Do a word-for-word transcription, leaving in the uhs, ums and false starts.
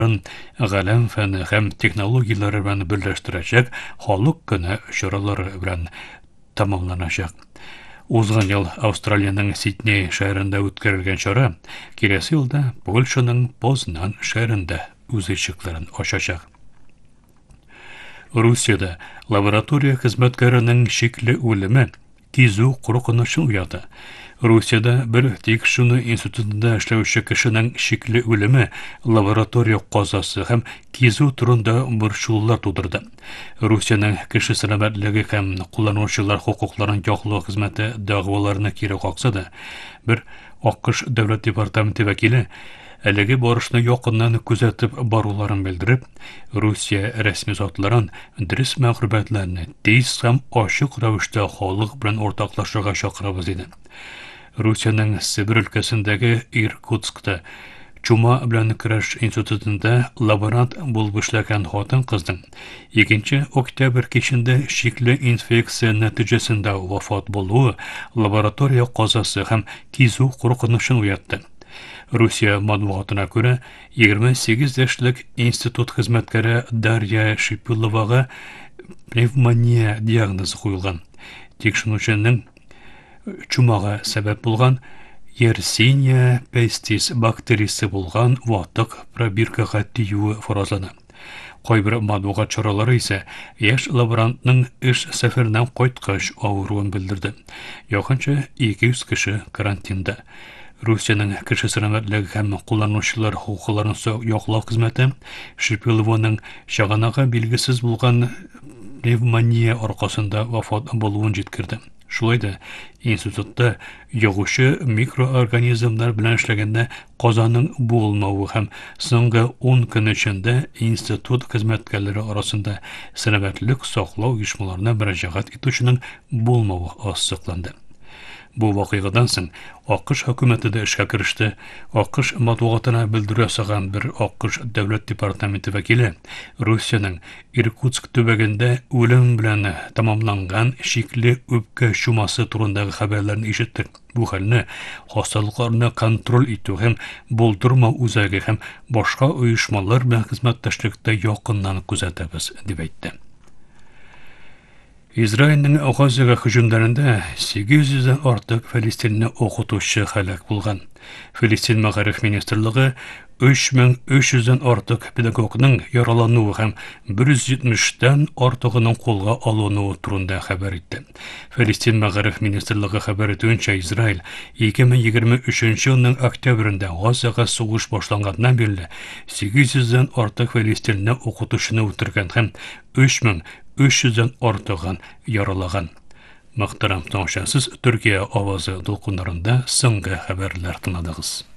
Галәм фәне һәм технологияләре белән берләштерәчәк халык көне чаралары белән тамамланачак. Узган ел Австралиянең Сидней шәһәрендә үткәрелгән чара киләсе елда Польшаның Познан шәһәрендә үз ишекләрен ачачак. Русиядә лаборатория хезмәткәренең шикле үлеме кизү куркынычын уята. Русиядә бер тикшерү институтында эшләүче кешенең шикле үлеме лаборатория казасы һәм кизү турында борчулар тудырды. Русиянең кеше сәламәтлеге һәм кулланучылар хукукларын яклау хезмәте дәгъваларына кире какса да, бер АКШ дәүләт департаменты вәкиле әлеге барышны якыннан күзәтеп баруларын белдереп, Русия рәсми затларын дөрес мәгълүматларны тиз һәм ачык рәвештә халык белән уртаклашырга чакырабыз диде. Русиянең Сибир өлкәсендәге Иркутскта Чума белән көрәш институтында лаборант булып эшләгән хатын-кызның икенче октябрь кичендә шикле инфекция нәтиҗәсендә вафат булуы лаборатория казасы һәм кизү куркынычын уятты. Русия матбугатына күрә, егерме сигез яшьлек институт хезмәткәре Дарья Шипиловага пневмония диагнозы куелган. Тикшерүченең чумага сәбәп булган Yersinia pestis бактериясе булган ватык пробиркага тиюе фаразлана. Кайбер матбугат чаралары исә яшь лаборантның эш сәфәреннән кайткач авыруын белдерде. Якынча ике йөз кеше карантинда. Русиянең кеше сәламәтлеге һәм кулланучылар хукукларын яклау хезмәте Шипилованың чыганага билгесез булган пневмония аркасында вафат булуын җиткерде. Шулай да институтта ягучы микроорганизмнар белән эшләгәндә казаның булмавы һәм соңгы ун көн эчендә институт хезмәткәрләре арасында сәламәтлек саклау оешмаларына мөрәҗәгать итүченең булмавы ассыкланды. Бу вакыйгадан соң АКШ хөкүмәте дә эшкә кереште. АКШ матбугатына белдерү ясаган бер АКШ дәүләт департаменты вәкиле Русиянең Иркутск төбәгендә үлем белән тамамланган шикле үпкә чумасы турындагы хәбәрләрне ишетте. Бу хәлне хасталыкларны контроль итү һәм булдырмау үзәге һәм башка оешмалар белән хезмәттәшлектә якыннан күзәтәбез, дип әйтте. Израильнең Газага һөҗүмнәрендә сигез йөздән артык фәлистинне укытучы һәлак булган. Филистин мәгариф министрлыгы өч мең өч йөздән артык педагогның яралануы һәм бер йөз җитмештән артыгының кулга алынуы турында хәбәр итте. Филистин мәгариф министрлыгы хәбәр итүенчә, Израиль ике мең егерме өченче елның октябрендә Газага сугыш башланганнан бирле сигез йөздән артык фәлистинне укытучыны үтергән һәм өч мең өч йөздән артыгын яралаган. Мөхтәрәм тамашачылар, Төркия авазы дулкыннарында соңгы хәбәрләр тыңладыгыз.